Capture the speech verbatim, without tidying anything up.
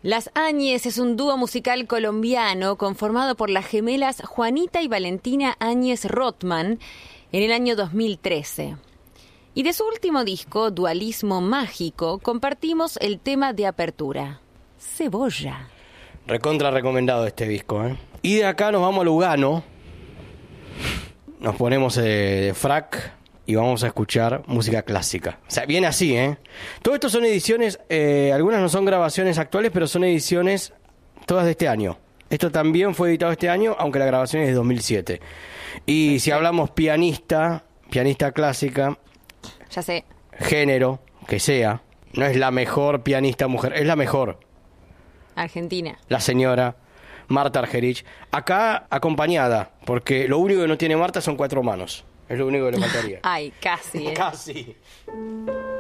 Las Áñez es un dúo musical colombiano conformado por las gemelas Juanita y Valentina Áñez Rothman en el año dos mil trece. Y de su último disco, Dualismo Mágico, compartimos el tema de apertura, Cebolla. Recontra recomendado este disco, ¿eh? Y de acá nos vamos a Lugano, nos ponemos eh, de frac y vamos a escuchar música clásica. O sea, viene así, ¿eh? Todo esto son ediciones, eh, algunas no son grabaciones actuales, pero son ediciones todas de este año. Esto también fue editado este año, aunque la grabación es de dos mil siete. Y si hablamos pianista, pianista clásica, ya sé, género, que sea, no es la mejor pianista mujer, es la mejor. Argentina. La señora Marta Argerich. Acá acompañada, porque lo único que no tiene Marta son cuatro manos. Es lo único que le faltaría. Ay, casi. ¿eh? Casi.